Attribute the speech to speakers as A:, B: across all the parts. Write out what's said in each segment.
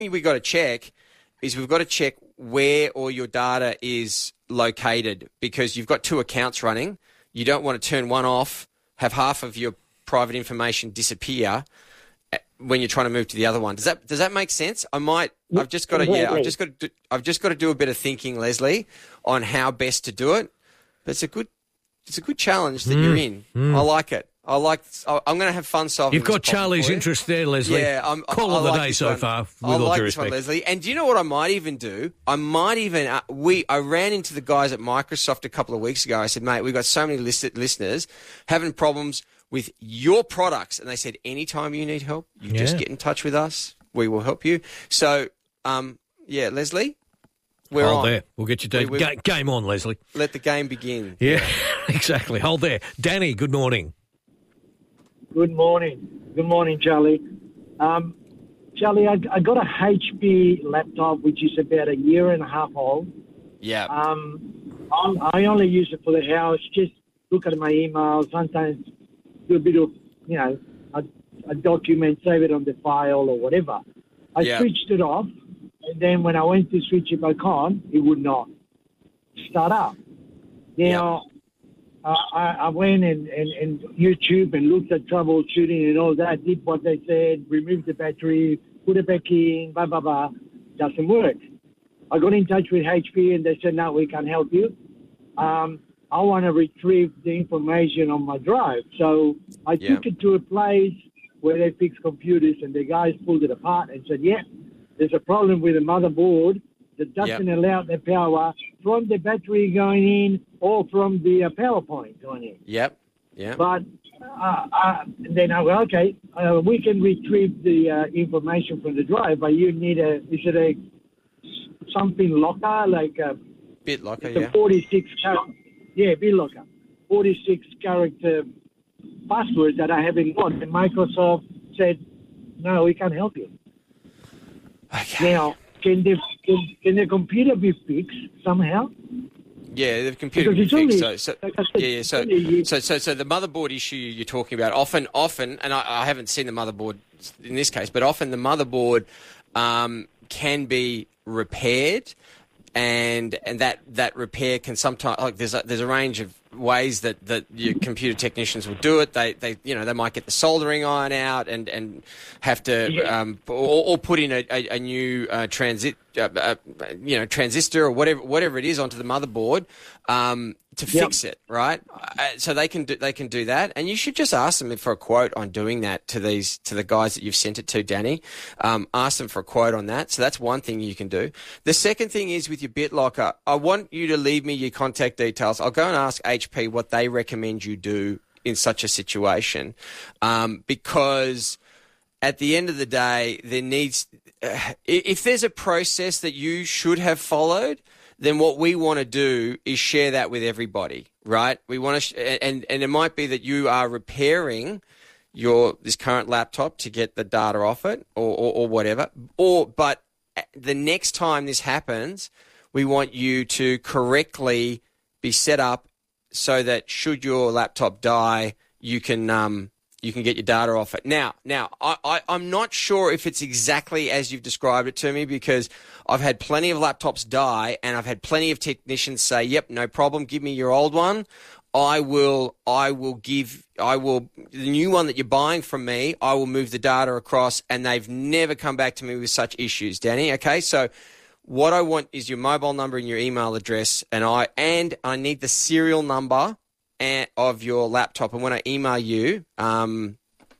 A: we got to check is we've got to check where all your data is located, because you've got two accounts running. You don't want to turn one off, have half of your private information disappear when you're trying to move to the other one. Does that make sense? I've just got to do a bit of thinking, Leslie, on how best to do it. But it's a good challenge that you're in. I like it. I'm going to have fun solving.
B: You've got Charlie's interest there, Leslie.
A: Yeah,
B: call of the day so far.
A: I like this one, Leslie. And do you know what I might even do? I ran into the guys at Microsoft a couple of weeks ago. I said, mate, we've got so many listeners having problems with your products, and they said, anytime you need help, you just get in touch with us. We will help you. So, Leslie, we're on.
B: There. We'll get you game on, Leslie.
A: Let the game begin.
B: Yeah, exactly. Hold there. Danny, good morning.
C: Good morning. Good morning, Charlie. Charlie, I got a HP laptop, which is about a year and a half old.
A: Yeah.
C: I only use it for the house, just look at my emails, sometimes do a bit of, a document, save it on the file or whatever. I switched it off, and then when I went to switch it back on, it would not start up. Now, I went and YouTube and looked at troubleshooting and all that, did what they said, removed the battery, put it back in, blah, blah, blah. Doesn't work. I got in touch with HP and they said, no, we can't help you. I want to retrieve the information on my drive. So I took it to a place where they fix computers, and the guys pulled it apart and said, there's a problem with the motherboard that doesn't allow the power from the battery going in or from the power point going in.
A: Yep. Yeah.
C: But then I went, okay, we can retrieve the information from the drive, but you need something locker, like a
A: BitLocker,
C: 46 character. Yeah, BitLocker. 46 character password that I haven't got. And Microsoft said, no, we can't help you.
A: Okay.
C: Now, can the computer be fixed somehow?
A: Yeah, the computer can be fixed. So the motherboard issue you're talking about, often, and I haven't seen the motherboard in this case, but often the motherboard can be repaired, and that repair can sometimes, there's a range of ways that your computer technicians will do it. They might get the soldering iron out and have to or put in a new transistor or whatever it is onto the motherboard to fix it, right? So they can do that, and you should just ask them for a quote on doing that to the guys that you've sent it to, Danny. Ask them for a quote on that. So that's one thing you can do. The second thing is with your BitLocker, I want you to leave me your contact details. I'll go and ask HP what they recommend you do in such a situation, because at the end of the day, there needs if there's a process that you should have followed, then what we want to do is share that with everybody, right? We want to, and it might be that you are repairing this current laptop to get the data off it, or whatever. But the next time this happens, we want you to correctly be set up so that should your laptop die, you can get your data off it. Now, I'm not sure if it's exactly as you've described it to me, because I've had plenty of laptops die, and I've had plenty of technicians say, "Yep, no problem. Give me your old one. I will the new one that you're buying from me. I will move the data across," and they've never come back to me with such issues, Danny. Okay, so what I want is your mobile number and your email address, and I need the serial number of your laptop. And when I email you, send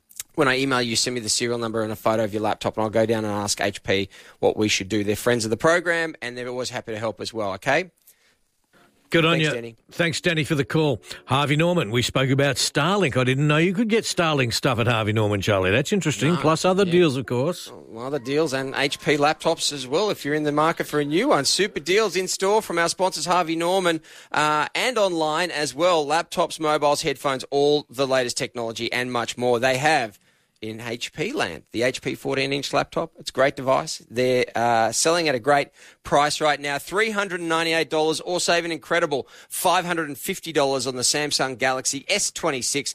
A: me the serial number and a photo of your laptop, and I'll go down and ask HP what we should do. They're friends of the program, and they're always happy to help as well, okay?
B: Good on you.
A: Danny.
B: Thanks, Danny, for the call. Harvey Norman, we spoke about Starlink. I didn't know you could get Starlink stuff at Harvey Norman, Charlie. That's interesting. Plus other deals, of course.
A: Other deals and HP laptops as well, if you're in the market for a new one. Super deals in store from our sponsors, Harvey Norman, and online as well. Laptops, mobiles, headphones, all the latest technology and much more. They have in HP land. The HP 14-inch laptop, it's a great device. They're selling at a great price right now, $398, or save an incredible $550 on the Samsung Galaxy S26.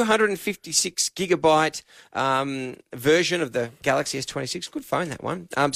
A: 256 gigabyte version of the Galaxy S26. Good phone, that one.